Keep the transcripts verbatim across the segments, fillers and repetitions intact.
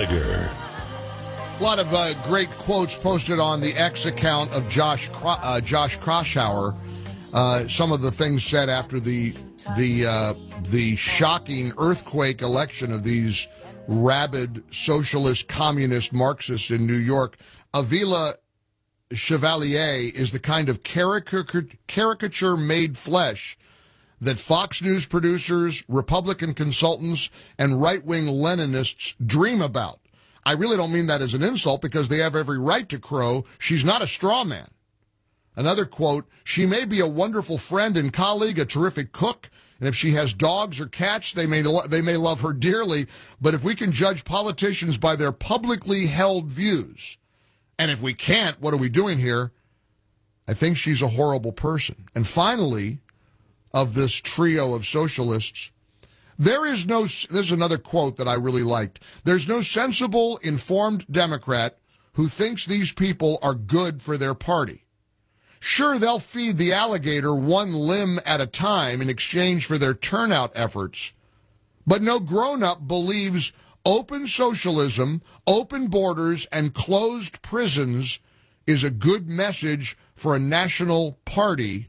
Gallagher. A lot of uh, great quotes posted on the X account of Josh Cro- uh, Josh Kraushaar. Uh, some of the things said after the the uh, the shocking earthquake election of these rabid socialist, communist Marxists in New York. Avila Chevalier is the kind of caricature, caricature made flesh that Fox News producers, Republican consultants, and right-wing Leninists dream about. I really don't mean that as an insult because they have every right to crow. She's not a straw man. Another quote, she may be a wonderful friend and colleague, a terrific cook, and if she has dogs or cats, they may lo- they may love her dearly, but if we can judge politicians by their publicly held views, and if we can't, what are we doing here? I think she's a horrible person. And finally, of this trio of socialists, there is no, this is another quote that I really liked. There's no sensible, informed Democrat who thinks these people are good for their party. Sure, they'll feed the alligator one limb at a time in exchange for their turnout efforts, but no grown-up believes open socialism, open borders, and closed prisons is a good message for a national party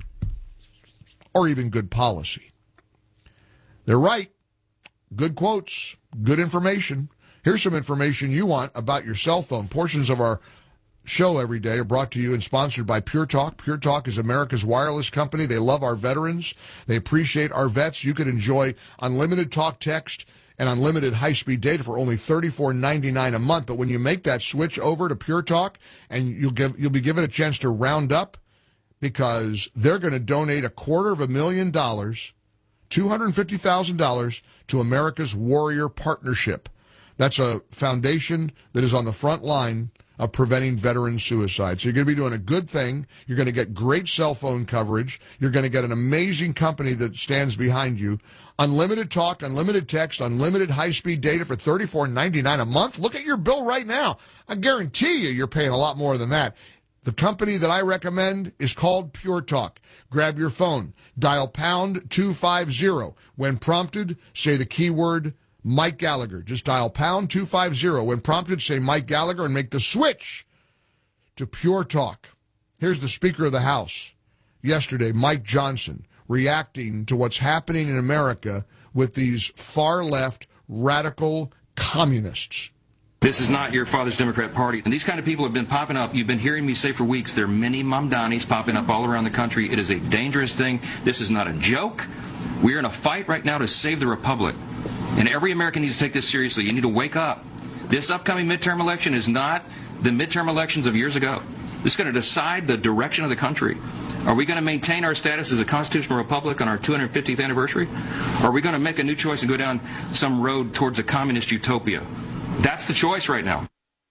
or even good policy. They're right. Good quotes, good information. Here's some information you want about your cell phone. Portions of our show every day are brought to you and sponsored by Pure Talk. Pure Talk is America's wireless company. They love our veterans. They appreciate our vets. You can enjoy unlimited talk, text, and unlimited high-speed data for only thirty-four ninety-nine a month. But when you make that switch over to Pure Talk, and you'll give you'll be given a chance to round up because they're going to donate a quarter of a million dollars, two hundred fifty thousand dollars, to America's Warrior Partnership. That's a foundation that is on the front line of preventing veteran suicide. So you're going to be doing a good thing. You're going to get great cell phone coverage. You're going to get an amazing company that stands behind you. Unlimited talk, unlimited text, unlimited high-speed data for thirty-four ninety-nine a month. Look at your bill right now. I guarantee you you're paying a lot more than that. The company that I recommend is called Pure Talk. Grab your phone. Dial pound two fifty. When prompted, say the keyword Mike Gallagher. Just dial pound two fifty. When prompted, say Mike Gallagher and make the switch to Pure Talk. Here's the Speaker of the House yesterday, Mike Johnson, reacting to what's happening in America with these far-left radical communists. This is not your father's Democrat Party. And these kind of people have been popping up. You've been hearing me say for weeks, there are many Mamdanis popping up all around the country. It is a dangerous thing. This is not a joke. We're in a fight right now to save the republic. And every American needs to take this seriously. You need to wake up. This upcoming midterm election is not the midterm elections of years ago. This is going to decide the direction of the country. Are we going to maintain our status as a constitutional republic on our two hundred fiftieth anniversary? Or are we going to make a new choice and go down some road towards a communist utopia? That's the choice right now.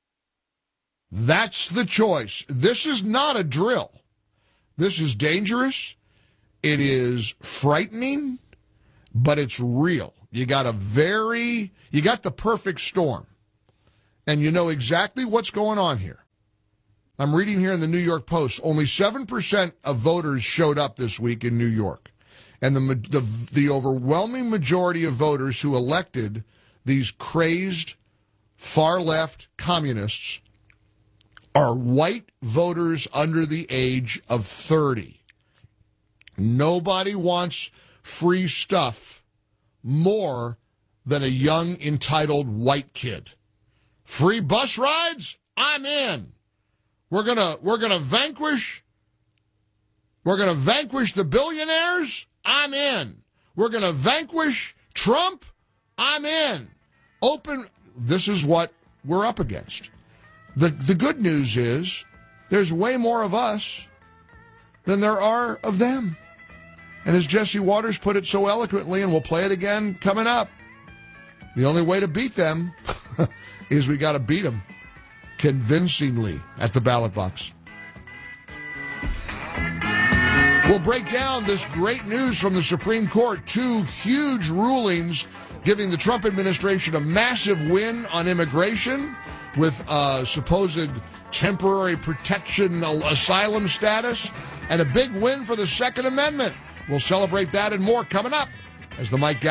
That's the choice. This is not a drill. This is dangerous. It is frightening, but it's real. You got a very, you got the perfect storm. And you know exactly what's going on here. I'm reading here in the New York Post, only seven percent of voters showed up this week in New York. And the, the, the overwhelming majority of voters who elected these crazed, far-left communists are white voters under the age of thirty. Nobody wants free stuff more than a young, entitled white kid. Free bus rides? I'm in. We're gonna we're gonna vanquish we're gonna vanquish the billionaires? I'm in. We're gonna vanquish Trump? I'm in. Open This is what we're up against. The the good news is there's way more of us than there are of them. And as Jesse Waters put it so eloquently, and we'll play it again coming up, the only way to beat them is we got to beat them convincingly at the ballot box. We'll break down this great news from the Supreme Court. Two huge rulings giving the Trump administration a massive win on immigration with uh, supposed temporary protection asylum status, and a big win for the Second Amendment. We'll celebrate that and more coming up as the Mike